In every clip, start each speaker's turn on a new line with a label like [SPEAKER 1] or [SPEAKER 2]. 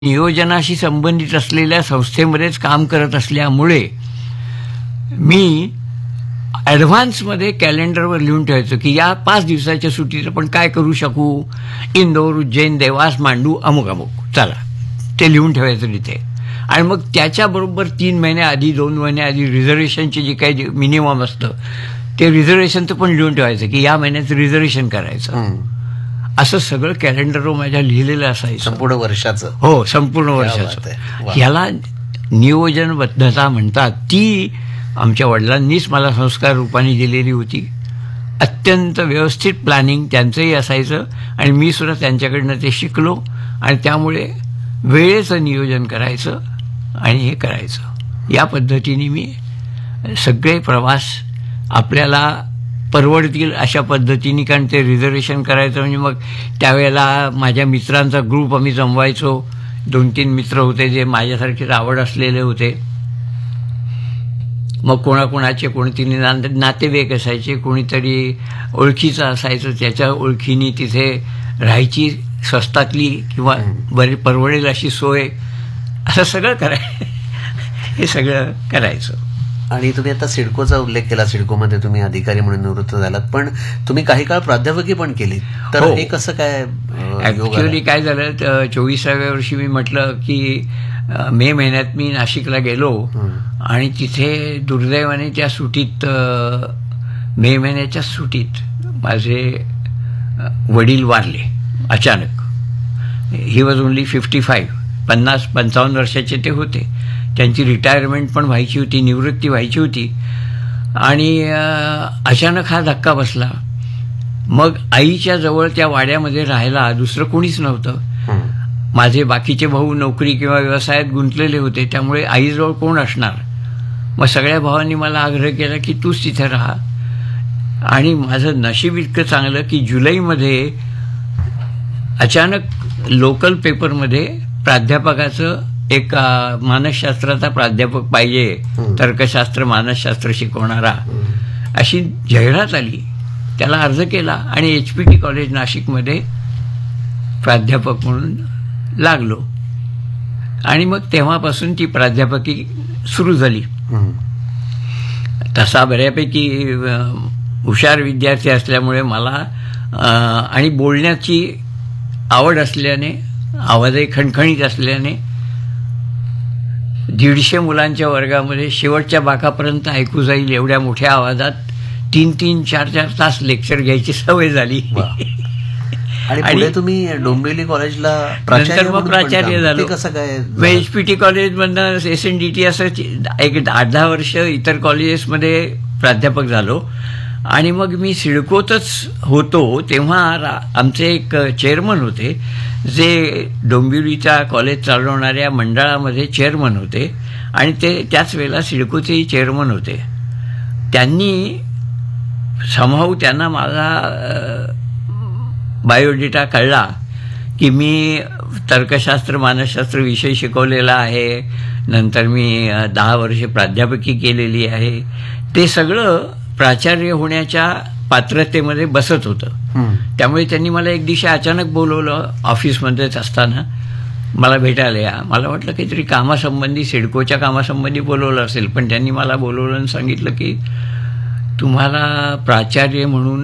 [SPEAKER 1] नियोजनाशी संबंधित असलेल्या संस्थेमध्येच काम करत असल्यामुळे मी ॲडव्हान्समध्ये कॅलेंडरवर लिहून ठेवायचो की या 5 दिवसाच्या सुट्टीत आपण काय करू शकू. इंदोर, उज्जैन, देवास, मांडू, अमुक अमुक, चला ते लिहून ठेवायचं तिथे. आणि मग त्याच्याबरोबर 3 महिने आधी 2 महिने आधी रिझर्वेशनचे जे काही मिनिमम असतं ते रिझर्वेशनचं पण लिहून ठेवायचं की या महिन्याचं रिझर्वेशन करायचं. असं सगळं कॅलेंडरवर माझ्या लिहिलेलं असायचं.
[SPEAKER 2] संपूर्ण वर्षाचं.
[SPEAKER 1] हो, संपूर्ण वर्षाचं. याला नियोजनबद्धता म्हणतात. ती आमच्या वडिलांनीच मला संस्कार रूपाने दिलेली होती. अत्यंत व्यवस्थित प्लॅनिंग त्यांचंही असायचं आणि मी सुद्धा त्यांच्याकडनं ते शिकलो. आणि त्यामुळे वेळेचं नियोजन करायचं आणि हे करायचं. या पद्धतीने मी सगळे प्रवास आपल्याला परवडतील अशा पद्धतीने, कारण ते रिझर्वेशन करायचं म्हणजे मग त्यावेळेला माझ्या मित्रांचा ग्रुप आम्ही जमवायचो. 2-3 मित्र होते जे माझ्यासारखेच आवड असलेले होते. मग कोणाकोणाचे कोणतरी नातेवाईक असायचे, कोणीतरी ओळखीचं असायचं, त्याच्या ओळखीने तिथे राहायची स्वस्तातली किंवा बरी परवडेल अशी सोय, असं सगळं हे सगळं करायचं.
[SPEAKER 2] आणि तुम्ही आता सिडकोचा उल्लेख केला. सिडकोमध्ये तुम्ही अधिकारी म्हणून निवृत्त झालात, पण तुम्ही काही काळ प्राध्यापकी पण केली. तर हे कसं काय?
[SPEAKER 1] ऍक्च्युअली काय झालं, 24व्या वर्षी मी म्हटलं की मे महिन्यात मी नाशिकला गेलो आणि तिथे दुर्दैवाने त्या सुटीत, मे महिन्याच्या सुटीत माझे वडील वारले अचानक. ही वॉज ओनली 55, 50-55 वर्षाचे ते होते. त्यांची रिटायरमेंट पण व्हायची होती, निवृत्ती व्हायची होती. आणि अचानक हा धक्का बसला. मग आईच्या जवळ त्या वाड्यामध्ये राहायला दुसरं कोणीच नव्हतं. माझे बाकीचे भाऊ नोकरी किंवा व्यवसायात गुंतलेले होते, त्यामुळे आईजवळ कोण असणार. मग सगळ्या भावांनी मला आग्रह केला की तूच तिथे राहा. आणि माझं नशीब इतकं चांगलं की जुलैमध्ये अचानक लोकल पेपरमध्ये प्राध्यापकाचं, एक मानसशास्त्राचा प्राध्यापक पाहिजे, तर्कशास्त्र मानसशास्त्र शिकवणारा, अशी जाहिरात आली. त्याला अर्ज केला आणि HPT कॉलेज नाशिकमध्ये प्राध्यापक म्हणून लागलो. आणि मग तेव्हापासून ती प्राध्यापकी सुरू झाली. तसा बऱ्यापैकी हुशार विद्यार्थी असल्यामुळे मला आणि बोलण्याची आवड असल्याने, आवाजही खणखणीत असल्याने 150 मुलांच्या वर्गामध्ये शेवटच्या बाकापर्यंत ऐकू जाईल एवढ्या मोठ्या आवाजात 3-3, 4-4 तास लेक्चर घ्यायची सवय झाली.
[SPEAKER 2] आणि तुम्ही डोंबिवली कॉलेजला
[SPEAKER 1] नंतर मग प्राचार्य झालो.
[SPEAKER 2] कसं काय?
[SPEAKER 1] HPT कॉलेजमधनं SNDT असं एक 8-10 वर्ष इतर कॉलेजेसमध्ये प्राध्यापक झालो. आणि मग मी सिडकोतच होतो तेव्हा आमचे एक चेअरमन होते, जे डोंबिवलीच्या कॉलेज चालवणाऱ्या मंडळामध्ये चेअरमन होते आणि ते त्याच वेळेला सिडकोचेही चेअरमन होते. त्यांनी समहाऊ त्यांना माझा बायोडेटा कळला की मी तर्कशास्त्र मानसशास्त्र विषय शिकवलेला आहे, नंतर मी 10 वर्षे प्राध्यापकी केलेली आहे. ते सगळं प्राचार्य होण्याच्या पात्रतेमध्ये बसत होतं. त्यामुळे त्यांनी मला एक दिवशी अचानक बोलवलं ऑफिसमध्येच असताना, मला भेटायला या. मला वाटलं काहीतरी कामासंबंधी, सिडकोच्या कामासंबंधी बोलवलं असेल, पण त्यांनी मला बोलवलं आणि सांगितलं की तुम्हाला प्राचार्य म्हणून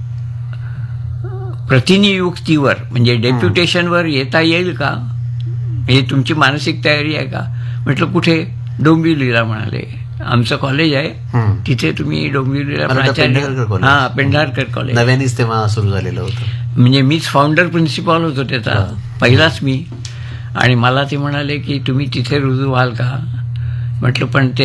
[SPEAKER 1] प्रतिनियुक्तीवर म्हणजे डेप्युटेशनवर येता येईल का, हे तुमची मानसिक तयारी आहे का. म्हटलं कुठे? डोंबिवलीला. म्हणाले आमचं कॉलेज आहे तिथे तुम्ही डोंबिवलीला प्राचार्य. हां, पेंढारकर कॉलेज
[SPEAKER 2] नव्यानेच तेव्हा सुरू झालेलं होतं.
[SPEAKER 1] म्हणजे मीच फाउंडर प्रिन्सिपॉल होतो त्याचा, पहिलाच मी. आणि मला ते म्हणाले की तुम्ही तिथे रुजू व्हाल का. म्हटलं पण ते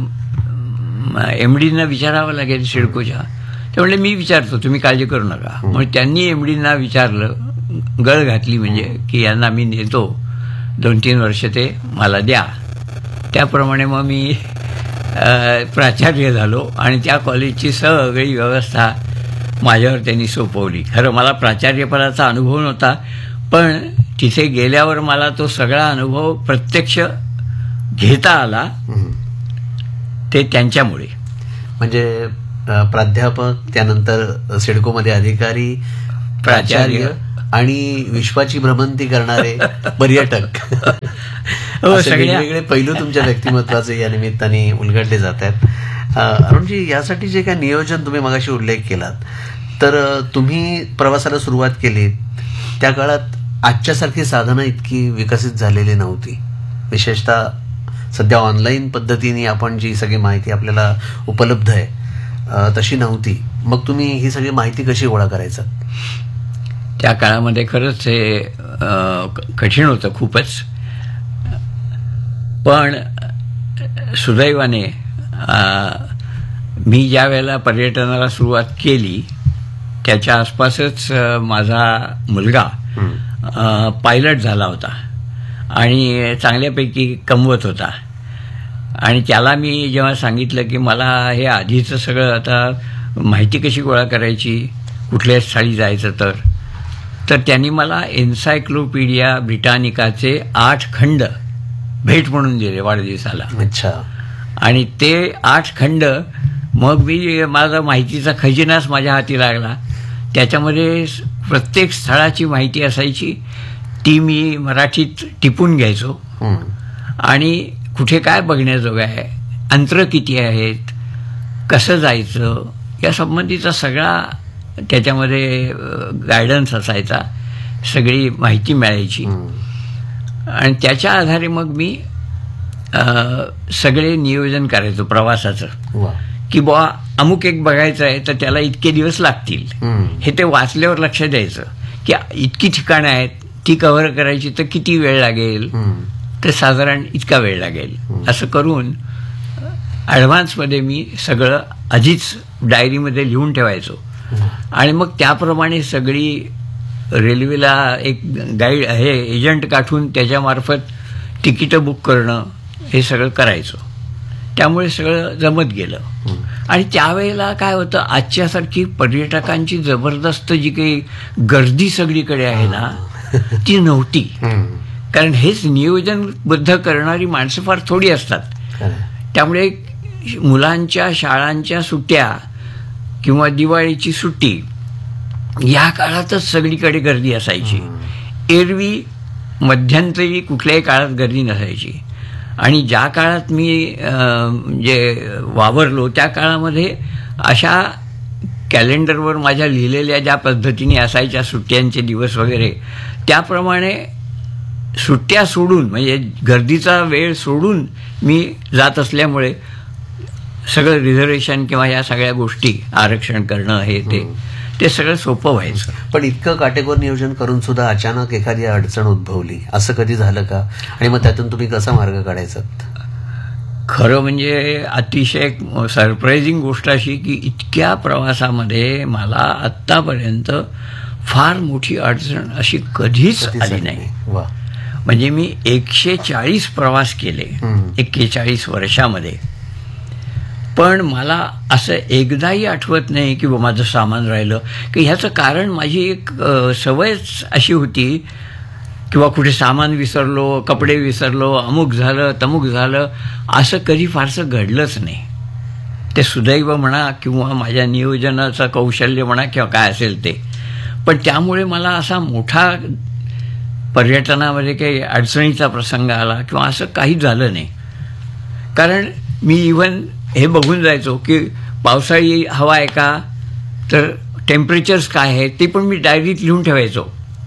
[SPEAKER 1] MDना विचारावं लागेल सिडकोच्या. ते म्हणले मी विचारतो, तुम्ही काळजी करू नका. मग त्यांनी MDना विचारलं, गळ घातली म्हणजे की यांना मी नेतो, 2-3 वर्ष ते मला द्या. त्याप्रमाणे मग मी प्राचार्य झालो आणि त्या कॉलेजची सगळी व्यवस्था माझ्यावर त्यांनी सोपवली. खरं मला प्राचार्यपदाचा अनुभव नव्हता, पण तिथे गेल्यावर मला तो सगळा अनुभव प्रत्यक्ष घेता आला, ते त्यांच्यामुळे.
[SPEAKER 2] म्हणजे प्राध्यापक, त्यानंतर सिडकोमध्ये अधिकारी, प्राचार्य आणि विश्वाची भ्रमंती करणारे पर्यटक असे वेगवेगळे पैलू तुमच्या व्यक्तिमत्वाचे या निमित्ताने उलगडले जात आहेत. अरुणजी, यासाठी जे काय नियोजन तुम्ही मगाशी उल्लेख केलात, तर तुम्ही प्रवासाला सुरुवात केली त्या काळात आजच्यासारखी साधनं इतकी विकसित झालेली नव्हती. विशेषतः सध्या ऑनलाईन पद्धतीने आपण जी सगळी माहिती आपल्याला उपलब्ध आहे तशी नव्हती. मग तुम्ही ही सगळी माहिती कशी गोळा करायचा?
[SPEAKER 1] त्या काळामध्ये खरंच हे कठीण होतं खूपच. पण सुदैवाने मी ज्या वेळेला पर्यटनाला सुरुवात केली त्याच्या आसपासच माझा मुलगा पायलट झाला होता आणि चांगल्यापैकी कमवत होता. आणि त्याला मी जेव्हा सांगितलं की मला हे आधीचं सगळं आता माहिती कशी गोळा करायची, कुठल्या स्थळी जायचं, तर त्यांनी मला एन्सायक्लोपीडिया ब्रिटानिकाचे 8 खंड भेट म्हणून दिले वाढदिवसाला.
[SPEAKER 2] अच्छा.
[SPEAKER 1] आणि ते 8 खंड मग मी माझा माहितीचा खजिनाच माझ्या हाती लागला. त्याच्यामध्ये प्रत्येक स्थळाची माहिती असायची, ती मी मराठीत टिपून घ्यायचो. आणि कुठे काय बघण्याजोगं आहे, अंतरं किती आहेत, कसं जायचं, या संबंधीचा सगळा त्याच्यामध्ये गायडन्स असायचा, सगळी माहिती मिळायची. आणि त्याच्या आधारे मग मी सगळे नियोजन करायचो प्रवासाचं, की बुवा अमुक एक बघायचं आहे तर त्याला इतके दिवस लागतील, हे ते वाचल्यावर लक्ष द्यायचं की इतकी ठिकाणं आहेत, ती कव्हर करायची तर किती वेळ लागेल, तर साधारण इतका वेळ लागेल, असं करून ॲडव्हान्समध्ये मी सगळं आधीच डायरीमध्ये लिहून ठेवायचो. आणि मग त्याप्रमाणे सगळी रेल्वेला एक गाईड हे एजंट गाठून त्याच्यामार्फत तिकीटं बुक करणं हे सगळं करायचो. त्यामुळे सगळं जमत गेलं. आणि त्यावेळेला काय होतं, आजच्यासारखी पर्यटकांची जबरदस्त जी काही गर्दी सगळीकडे आहे ना, ती नव्हती. कारण हेच नियोजनबद्ध करणारी माणसं फार थोडी असतात. त्यामुळे मुलांच्या शाळांच्या सुट्ट्या किंवा दिवाळीची सुट्टी या काळातच सगळीकडे गर्दी असायची. एरवी मध्यंतरी कुठल्याही काळात गर्दी नसायची. आणि ज्या काळात मी जे वावरलो त्या काळामध्ये अशा कॅलेंडरवर माझ्या लिहिलेल्या ज्या पद्धतीने असायच्या सुट्ट्यांचे दिवस वगैरे, त्याप्रमाणे सुट्ट्या सोडून म्हणजे गर्दीचा वेळ सोडून मी जात असल्यामुळे सगळं रिझर्वेशन किंवा या सगळ्या गोष्टी आरक्षण करणं हे ते सगळं सोपं व्हायचं.
[SPEAKER 2] पण इतकं काटेकोर नियोजन करून सुद्धा अचानक एखादी अडचण उद्भवली, असं कधी झालं का? आणि मग त्यातून तुम्ही कसा मार्ग काढायचा?
[SPEAKER 1] खरं म्हणजे अतिशय सरप्राइझिंग गोष्ट अशी की इतक्या प्रवासामध्ये मला आत्तापर्यंत फार मोठी अडचण अशी कधीच आली नाही. म्हणजे मी 140 प्रवास केले 41 वर्षामध्ये. पण मला असं एकदाही आठवत नाही की माझं सामान राहिलं, की ह्याचं कारण माझी एक सवयच अशी होती किंवा कुठे सामान विसरलो, कपडे विसरलो, अमुक झालं तमुक झालं, असं कधी फारसं घडलंच नाही. ते सुदैव म्हणा किंवा माझ्या नियोजनाचं कौशल्य म्हणा किंवा काय असेल ते. पण त्यामुळे मला असा मोठा पर्यटनामध्ये काही अडचणीचा प्रसंग आला किंवा असं काहीच झालं नाही. कारण मी इव्हन हे बघून जायचो की पावसाळी हवा आहे का, तर टेम्परेचर्स काय आहेत ते पण मी डायरीत लिहून ठेवायचो.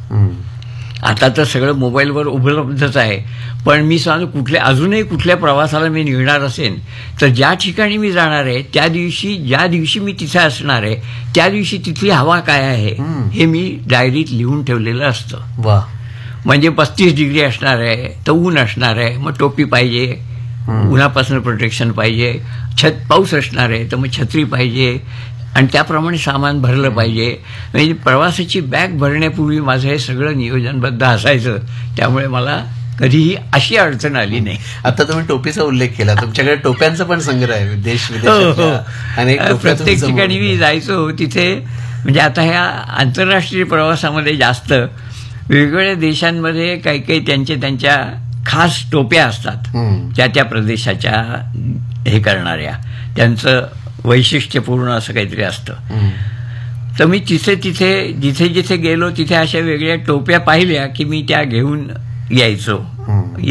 [SPEAKER 1] आता तर सगळं मोबाईलवर उपलब्धच आहे. पण मी सांगतो अजूनही कुठल्या प्रवासाला मी निघणार असेल तर ज्या ठिकाणी मी जाणार आहे त्या दिवशी, ज्या दिवशी मी तिथे असणार आहे त्या दिवशी तिथली हवा काय आहे हे मी डायरीत लिहून ठेवलेलं असतं.
[SPEAKER 2] वा.
[SPEAKER 1] म्हणजे 35 डिग्री असणार आहे तर ऊन असणार आहे, मग टोपी पाहिजे, उन्हापासून प्रोटेक्शन पाहिजे, पाऊस असणार आहे तर मग छत्री पाहिजे, आणि त्याप्रमाणे सामान भरलं पाहिजे. म्हणजे प्रवासाची बॅग भरण्यापूर्वी माझं हे सगळं नियोजनबद्ध असायचं. त्यामुळे मला कधीही अशी अडचण आली नाही.
[SPEAKER 2] आता तुम्ही टोपीचा उल्लेख केला, तुमच्याकडे टोप्यांचा पण संग्रह आहे देश विदेशात.
[SPEAKER 1] प्रत्येक ठिकाणी मी जायचो तिथे, म्हणजे आता ह्या आंतरराष्ट्रीय प्रवासामध्ये जास्त वेगवेगळ्या देशांमध्ये काही काही त्यांच्या खास टोप्या असतात, त्या प्रदेशाच्या हे करणाऱ्या, त्यांचं वैशिष्ट्यपूर्ण असं काहीतरी असतं. तर मी जिथे जिथे गेलो तिथे अशा वेगळ्या टोप्या पाहिल्या की मी त्या घेऊन यायचो.